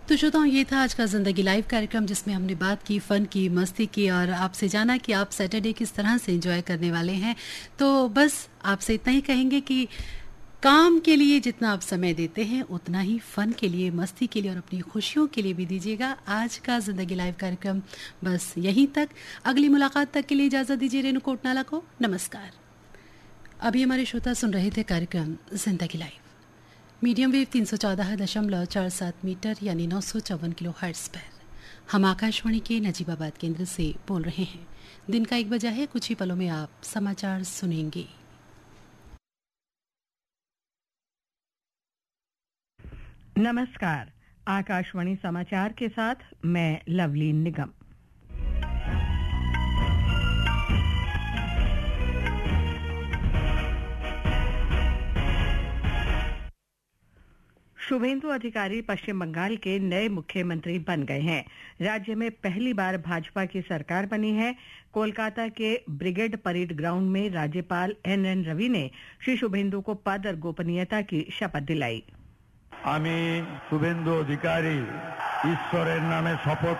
तो श्रोताओं, ये था आज का जिंदगी लाइव कार्यक्रम जिसमें हमने बात की फन की, मस्ती की और आपसे जाना कि आप सैटरडे किस तरह से एंजॉय करने वाले हैं। तो बस आपसे इतना ही कहेंगे कि काम के लिए जितना आप समय देते हैं उतना ही फन के लिए, मस्ती के लिए और अपनी खुशियों के लिए भी दीजिएगा। आज का जिंदगी लाइव कार्यक्रम बस यहीं तक। अगली मुलाकात तक के लिए इजाजत दीजिए रेणु कोटनाला को। नमस्कार। अभी हमारे श्रोता सुन रहे थे कार्यक्रम जिंदगी लाइव मीडियम वेव 314.47 मीटर यानी 954 किलो हर्ट्ज पर। हम आकाशवाणी के नजीबाबाद केंद्र से बोल रहे हैं। दिन का 1 बजा है, कुछ ही पलों में आप समाचार सुनेंगे। नमस्कार, आकाशवाणी समाचार के साथ मैं लवली निगम। शुभेंदु अधिकारी पश्चिम बंगाल के नए मुख्यमंत्री बन गए हैं। राज्य में पहली बार भाजपा की सरकार बनी है। कोलकाता के ब्रिगेड परेड ग्राउंड में राज्यपाल एन रवि ने श्री शुभेंदु को पद और गोपनीयता की शपथ दिलाई। আমি শুভেন্দু অধিকারী ঈশ্বরের নামে শপথ